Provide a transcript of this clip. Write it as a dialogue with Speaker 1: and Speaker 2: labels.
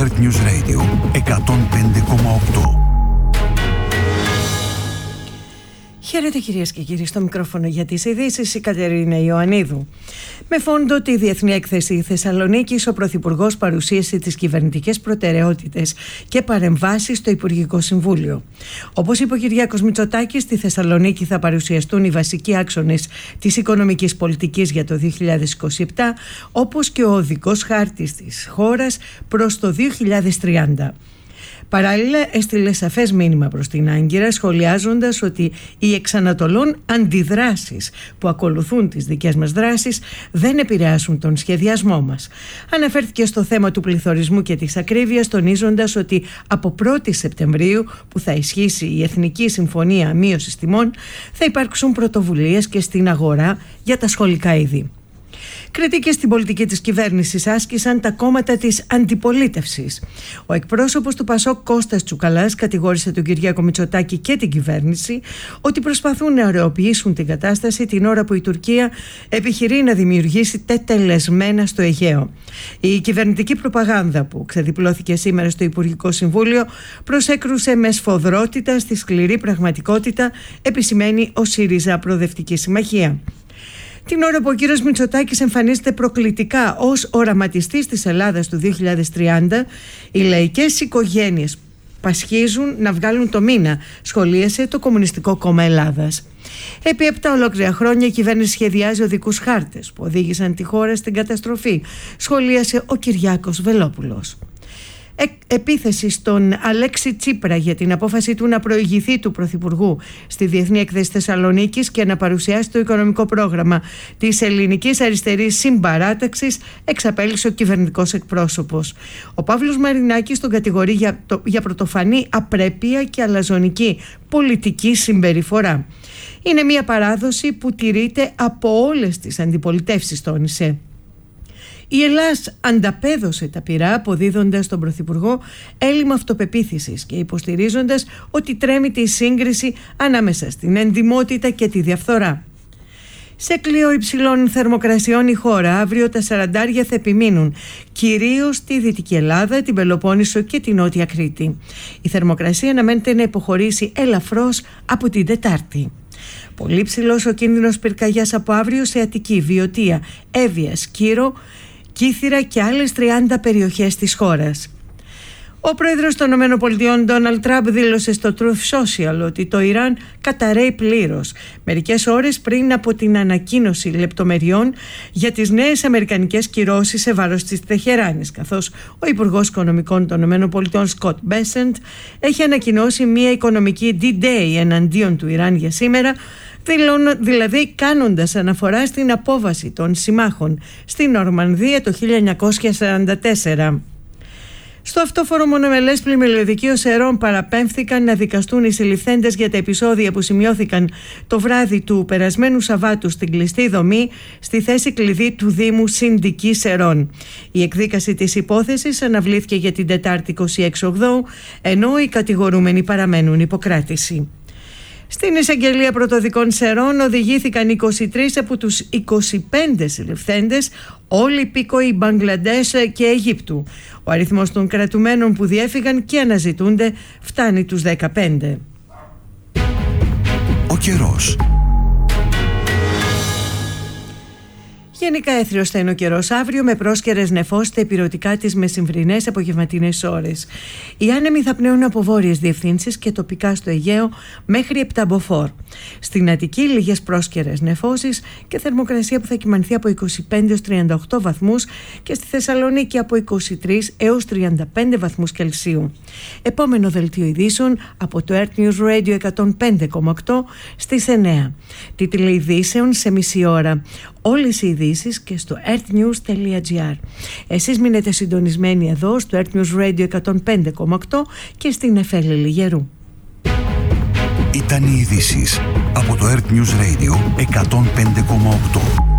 Speaker 1: Earth News Radio 105,8.
Speaker 2: Χαίρετε κυρίες και κύριοι, στο μικρόφωνο για τις ειδήσεις η Κατερίνα Ιωαννίδου. Με φόντο τη Διεθνή Έκθεση Θεσσαλονίκης, ο Πρωθυπουργός παρουσίασε τις κυβερνητικές προτεραιότητες και παρεμβάσεις στο Υπουργικό Συμβούλιο. Όπως είπε ο Κυριάκος Μητσοτάκης, στη Θεσσαλονίκη θα παρουσιαστούν οι βασικοί άξονες της οικονομικής πολιτικής για το 2027, όπως και ο οδικός χάρτης της χώρας προς το 2030. Παράλληλα, έστειλε σαφές μήνυμα προς την Άγκυρα, σχολιάζοντας ότι οι εξανατολών αντιδράσεις που ακολουθούν τις δικές μας δράσεις δεν επηρεάσουν τον σχεδιασμό μας. Αναφέρθηκε στο θέμα του πληθωρισμού και της ακρίβειας, τονίζοντας ότι από 1η Σεπτεμβρίου, που θα ισχύσει η Εθνική Συμφωνία Μείωσης Τιμών, θα υπάρξουν πρωτοβουλίες και στην αγορά για τα σχολικά είδη. Κριτικές στην πολιτική της κυβέρνησης άσκησαν τα κόμματα της αντιπολίτευσης. Ο εκπρόσωπος του ΠΑΣΟΚ Κώστας Τσουκαλάς κατηγόρησε τον Κυριάκο Μητσοτάκη και την κυβέρνηση ότι προσπαθούν να ωρεοποιήσουν την κατάσταση την ώρα που η Τουρκία επιχειρεί να δημιουργήσει τετελεσμένα στο Αιγαίο. Η κυβερνητική προπαγάνδα που ξεδιπλώθηκε σήμερα στο Υπουργικό Συμβούλιο προσέκρουσε με σφοδρότητα στη σκληρή πραγματικότητα, επισημαίνει ο ΣΥΡΙΖΑ Προοδευτική Συμμαχία. Την ώρα που ο κύριος Μητσοτάκης εμφανίζεται προκλητικά ως οραματιστής της Ελλάδας του 2030, οι λαϊκές οικογένειες πασχίζουν να βγάλουν το μήνα, σχολίασε το Κομμουνιστικό Κόμμα Ελλάδας. Επί 7 ολόκληρα χρόνια η κυβέρνηση σχεδιάζει οδικούς χάρτες που οδήγησαν τη χώρα στην καταστροφή, σχολίασε ο Κυριάκος Βελόπουλος. Επίθεση στον Αλέξη Τσίπρα για την απόφαση του να προηγηθεί του Πρωθυπουργού στη Διεθνή Έκθεση Θεσσαλονίκης και να παρουσιάσει το οικονομικό πρόγραμμα της Ελληνικής Αριστερής Συμπαράταξης, εξαπέλυσε ο κυβερνητικός εκπρόσωπος. Ο Παύλος Μαρινάκης τον κατηγορεί για πρωτοφανή απρέπεια και αλαζονική πολιτική συμπεριφορά. Είναι μια παράδοση που τηρείται από όλες τις αντιπολιτεύσεις, τόνισε. Η Ελλάς ανταπέδωσε τα πυρά, αποδίδοντας στον Πρωθυπουργό έλλειμμα αυτοπεποίθησης και υποστηρίζοντας ότι τρέμει τη σύγκριση ανάμεσα στην εντιμότητα και τη διαφθορά. Σε κλειό υψηλών θερμοκρασιών η χώρα αύριο τα 40 θα επιμείνουν, κυρίως στη Δυτική Ελλάδα, την Πελοπόννησο και την Νότια Κρήτη. Η θερμοκρασία αναμένεται να υποχωρήσει ελαφρώς από την Τετάρτη. Πολύ ψηλός ο κίνδυνος πυρκαγιάς από αύριο σε Αττική, Βιωτία, Εύβοια, Σκύρο, Κύθυρα και άλλες 30 περιοχές της χώρας. Ο πρόεδρος των ΗΠΑ, Ντόναλντ Τραμπ, δήλωσε στο Truth Social ότι το Ιράν καταρρέει πλήρως, μερικές ώρες πριν από την ανακοίνωση λεπτομεριών για τις νέες αμερικανικές κυρώσεις σε βάρος της Τεχεράνης, καθώς ο Υπουργός Οικονομικών των ΗΠΑ, Σκοτ Μπέσεντ, έχει ανακοινώσει μια οικονομική D-Day εναντίον του Ιράν για σήμερα, δηλαδή κάνοντας αναφορά στην απόβαση των συμμάχων στην Νορμανδία το 1944. Στο αυτόφορο μονομελές πλημμυλιωδικείο Σερών παραπέμφθηκαν να δικαστούν οι συλληφθέντες για τα επεισόδια που σημειώθηκαν το βράδυ του περασμένου Σαββάτου στην κλειστή δομή στη θέση κλειδί του Δήμου Συνδική Σερών. Η εκδίκαση της υπόθεσης αναβλήθηκε για την Τετάρτη 26 Οκτώου, ενώ οι κατηγορούμενοι παραμένουν υποκράτηση. Στην εισαγγελία πρωτοδικών Σερών οδηγήθηκαν 23 από τους 25 συλληφθέντες, όλοι υπήκοοι Μπαγκλαντές και Αιγύπτου. Ο αριθμός των κρατουμένων που διέφυγαν και αναζητούνται φτάνει τους 15.
Speaker 1: Ο καιρός.
Speaker 2: Γενικά έθριος θα είναι ο καιρός αύριο, με πρόσκαιρες νεφώσεις στα ηπειρωτικά τις μεσημβρινές απογευματινές ώρες. Οι άνεμοι θα πνέουν από βόρειες διευθύνσεις και τοπικά στο Αιγαίο μέχρι 7 μποφόρ. Στην Αττική λίγες πρόσκαιρες νεφώσεις και θερμοκρασία που θα κυμανθεί από 25 έως 38 βαθμούς και στη Θεσσαλονίκη από 23 έως 35 βαθμούς Κελσίου. Επόμενο δελτίο ειδήσεων από το Earth News Radio 105,8 στις 9. Τίτλοι ειδήσεων σε μισή ώρα. Όλες οι ειδήσεις και στο earthnews.gr. Εσείς μείνετε συντονισμένοι εδώ στο Earth News Radio 105,8 και στην Εφέλη Λιγερού.
Speaker 1: Ήταν οι ειδήσεις από το Earth News Radio 105,8.